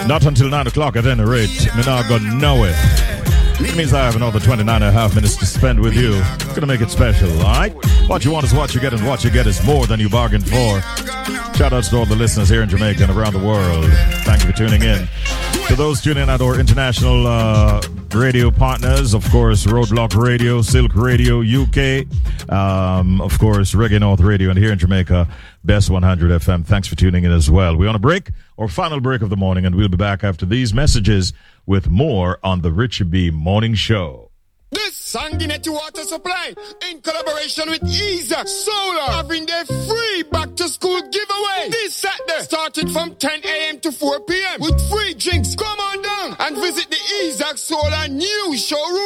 Not until 9 o'clock at any rate. Me not go nowhere. It means I have another 29 and a half minutes to spend with you. Gonna make it special, alright? What you want is what you get, and what you get is more than you bargained for. Shout outs to all the listeners here in Jamaica and around the world. Thank you for tuning in. To those tuning in at our international radio partners, of course, Roadblock Radio, Silk Radio, UK, of course, Reggae North Radio, and here in Jamaica, Best 100 FM. Thanks for tuning in as well. We're on a break, our final break of the morning, and we'll be back after these messages with more on the Richie B Morning Show. This Sanguinetti Water Supply, in collaboration with EZA Solar, having their free back to school giveaway this Saturday, starting from 10 a.m. to 4 p.m. with free drinks. Come on down and visit the EZA Solar new showroom.